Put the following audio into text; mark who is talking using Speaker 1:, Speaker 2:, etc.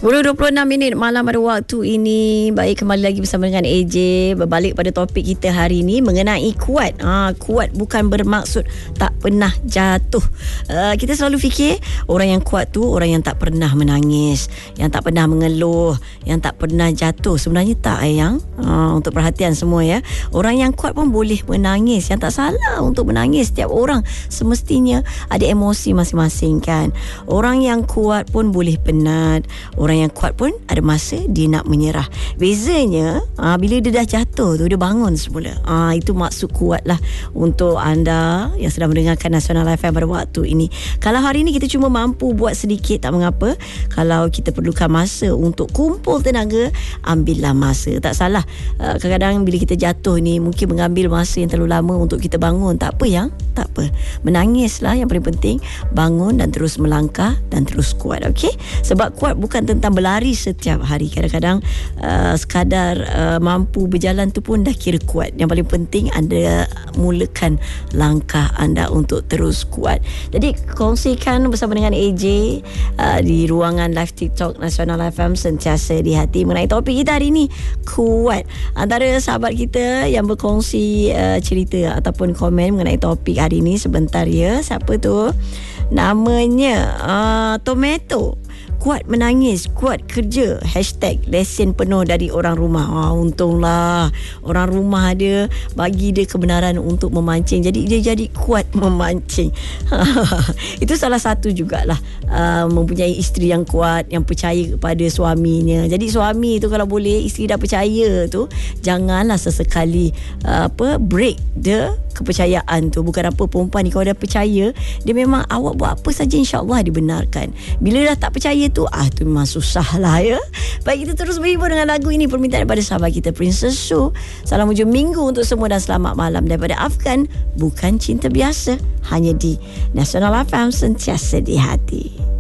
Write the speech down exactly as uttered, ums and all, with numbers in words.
Speaker 1: sepuluh dua puluh enam minit malam pada waktu ini. Baik, kembali lagi bersama dengan A J. Berbalik pada topik kita hari ini mengenai kuat. Ha, kuat bukan bermaksud tak pernah jatuh. Uh, kita selalu fikir orang yang kuat tu orang yang tak pernah menangis, yang tak pernah mengeluh, yang tak pernah jatuh. Sebenarnya tak, ayang. Uh, untuk perhatian semua ya. Orang yang kuat pun boleh menangis. Yang tak salah untuk menangis. Setiap orang semestinya ada emosi masing-masing kan. Orang yang kuat pun boleh penat. Orang yang kuat pun ada masa dia nak menyerah. Bezanya aa, bila dia dah jatuh tu dia bangun semula. Aa, itu maksud kuat lah untuk anda yang sedang mendengarkan Nasional F M pada waktu ini. Kalau hari ini kita cuma mampu buat sedikit, tak mengapa. Kalau kita perlukan masa untuk kumpul tenaga, ambillah masa. Tak salah. Aa, kadang-kadang bila kita jatuh ni mungkin mengambil masa yang terlalu lama untuk kita bangun. Tak apa yang tak apa. Menangislah yang paling penting. Bangun dan terus melangkah dan terus kuat. Okey? Sebab kuat bukan tentang berlari setiap hari. Kadang-kadang uh, sekadar uh, mampu berjalan tu pun dah kira kuat. Yang paling penting anda mulakan langkah anda untuk terus kuat. Jadi kongsikan bersama dengan A J uh, di ruangan live TikTok Nasional F M sentiasa di hati mengenai topik kita hari ini, kuat. Antara sahabat kita yang berkongsi uh, cerita ataupun komen mengenai topik hari ini, sebentar ya. Siapa tu? Namanya uh, Tomato. Kuat menangis, kuat kerja. Hashtag lesen penuh dari orang rumah. Ah, untunglah orang rumah dia bagi dia kebenaran untuk memancing. Jadi dia jadi kuat memancing. Itu salah satu jugalah uh, mempunyai isteri yang kuat, yang percaya kepada suaminya. Jadi suami tu kalau boleh, isteri dah percaya tu, janganlah sesekali uh, apa break the kepercayaan tu. Bukan apa, perempuan ni kalau dah percaya, dia memang awak buat apa saja insya-Allah dibenarkan. Bila dah tak percaya tu, ah tu memang susah lah ya. Baik, kita terus berhibur dengan lagu ini, permintaan daripada sahabat kita Princess Su. Salam hujung minggu untuk semua dan selamat malam daripada Afgan. Bukan cinta biasa, hanya di Nasional F M sentiasa di hati.